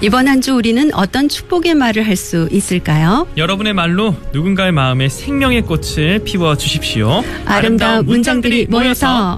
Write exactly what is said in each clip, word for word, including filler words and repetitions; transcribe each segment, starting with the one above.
이번 한 주 우리는 어떤 축복의 말을 할 수 있을까요? 여러분의 말로 누군가의 마음에 생명의 꽃을 피워 주십시오. 아름다운 문장들이 모여서.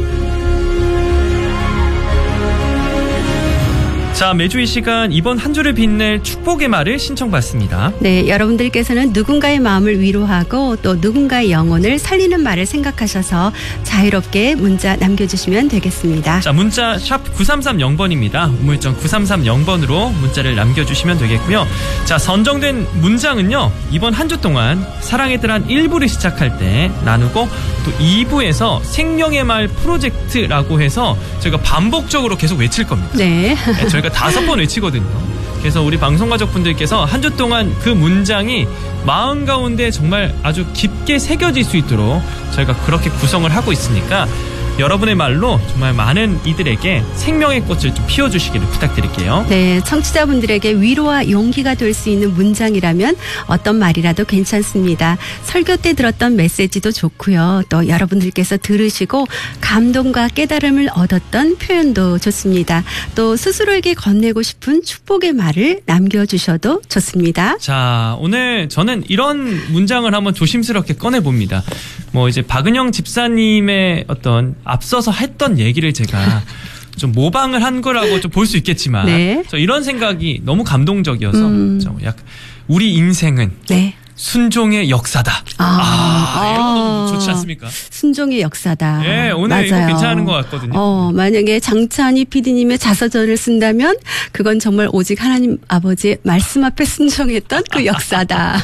자, 매주 이 시간 이번 한 주를 빛낼 축복의 말을 신청받습니다. 네, 여러분들께서는 누군가의 마음을 위로하고 또 누군가의 영혼을 살리는 말을 생각하셔서 자유롭게 문자 남겨주시면 되겠습니다. 자, 문자 샵 구삼삼영 번입니다. 우물정 구삼삼영 번으로 문자를 남겨주시면 되겠고요. 자, 선정된 문장은요, 이번 한 주 동안 사랑의 뜰 한 일 부를 시작할 때 나누고 또 이 부에서 생명의 말 프로젝트라고 해서 저희가 반복적으로 계속 외칠 겁니다. 네. 네, 저희가 다섯 번 외치거든요. 그래서 우리 방송가족분들께서 한 주 동안 그 문장이 마음 가운데 정말 아주 깊게 새겨질 수 있도록 저희가 그렇게 구성을 하고 있으니까 여러분의 말로 정말 많은 이들에게 생명의 꽃을 좀 피워주시기를 부탁드릴게요. 네, 청취자분들에게 위로와 용기가 될 수 있는 문장이라면 어떤 말이라도 괜찮습니다. 설교 때 들었던 메시지도 좋고요. 또 여러분들께서 들으시고 감동과 깨달음을 얻었던 표현도 좋습니다. 또 스스로에게 건네고 싶은 축복의 말을 남겨주셔도 좋습니다. 자, 오늘 저는 이런 문장을 한번 조심스럽게 꺼내봅니다. 뭐 이제 박은영 집사님의 어떤 앞서서 했던 얘기를 제가 좀 모방을 한 거라고 좀 볼 수 있겠지만, 네. 저 이런 생각이 너무 감동적이어서 음. 좀 약간 우리 인생은 네. 순종의 역사다. 아, 아, 이런 거 아, 너무 좋지 않습니까? 순종의 역사다. 예, 오늘 맞아요. 이거 괜찮은 것 같거든요. 어, 만약에 장찬희 피디님의 자서전을 쓴다면 그건 정말 오직 하나님 아버지의 말씀 앞에 순종했던 그 역사다.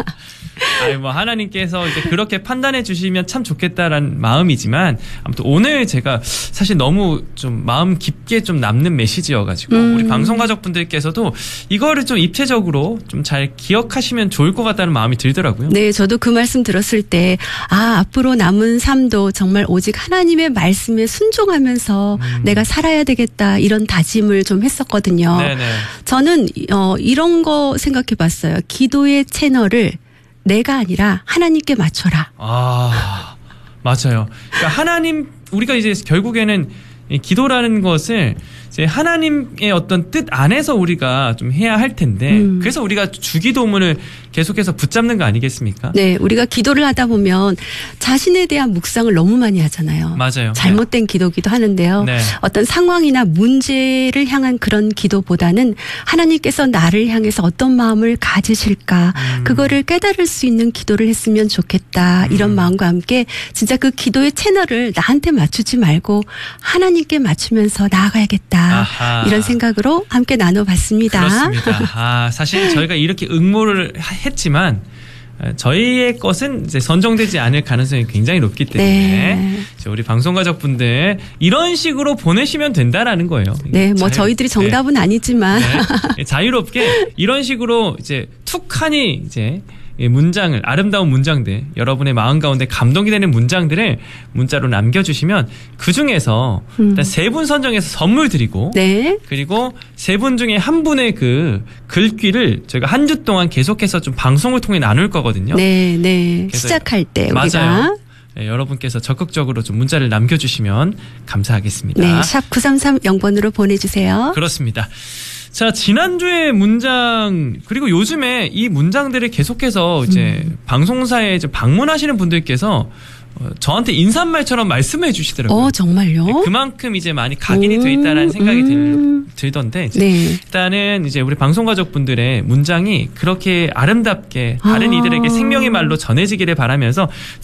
아니, 뭐, 하나님께서 이제 그렇게 판단해 주시면 참 좋겠다라는 마음이지만, 아무튼 오늘 제가 사실 너무 좀 마음 깊게 좀 남는 메시지여가지고, 음. 우리 방송가족분들께서도 이거를 좀 입체적으로 좀 잘 기억하시면 좋을 것 같다는 마음이 들더라고요. 네, 저도 그 말씀 들었을 때, 아, 앞으로 남은 삶도 정말 오직 하나님의 말씀에 순종하면서 음. 내가 살아야 되겠다, 이런 다짐을 좀 했었거든요. 네네. 저는, 어, 이런 거 생각해 봤어요. 기도의 채널을 내가 아니라 하나님께 맞춰라. 아, 맞아요. 그러니까 하나님, 우리가 이제 결국에는 이 기도라는 것을 이제 하나님의 어떤 뜻 안에서 우리가 좀 해야 할 텐데, 음. 그래서 우리가 주기도문을 계속해서 붙잡는 거 아니겠습니까? 네, 우리가 기도를 하다 보면 자신에 대한 묵상을 너무 많이 하잖아요. 맞아요. 잘못된 네. 기도기도 하는데요. 네. 어떤 상황이나 문제를 향한 그런 기도보다는 하나님께서 나를 향해서 어떤 마음을 가지실까, 음. 그거를 깨달을 수 있는 기도를 했으면 좋겠다. 음. 이런 마음과 함께 진짜 그 기도의 채널을 나한테 맞추지 말고 하나님께 맞추면서 나아가야겠다. 아하. 이런 생각으로 함께 나눠봤습니다. 그렇습니다. 아, 사실 저희가 이렇게 응모를 했지만 저희의 것은 이제 선정되지 않을 가능성이 굉장히 높기 때문에 네. 우리 방송가족분들 이런 식으로 보내시면 된다라는 거예요. 네, 뭐 자유, 저희들이 정답은 네. 아니지만 네. 자유롭게 이런 식으로 이제 툭하니 이제 문장을, 아름다운 문장들, 여러분의 마음 가운데 감동이 되는 문장들을 문자로 남겨주시면 그 중에서 음. 일단 세 분 선정해서 선물 드리고 네. 그리고 세 분 중에 한 분의 그 글귀를 저희가 한 주 동안 계속해서 좀 방송을 통해 나눌 거거든요. 네, 네. 시작할 때 우리가. 맞아요. 네, 여러분께서 적극적으로 좀 문자를 남겨주시면 감사하겠습니다. 네, 샵 구삼삼영 번으로 보내주세요. 그렇습니다. 자, 지난주에 문장, 그리고 요즘에 이 문장들을 계속해서 이제 음. 방송사에 이제 방문하시는 분들께서 어, 저한테 인사말처럼 말씀해 주시더라고요. 어, 정말요? 네, 그만큼 이제 많이 각인이 돼 있다라는 생각이 음. 들, 들던데. 이제 네. 일단은 이제 우리 방송가족분들의 문장이 그렇게 아름답게 다른 아. 이들에게 생명의 말로 전해지기를 바라면서